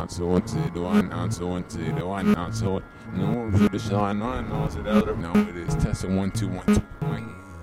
so what's it? Do I not so what's it? Do I not so what? No, for the shine, no, I know it's the other. No, it is testing 1 2 1 2.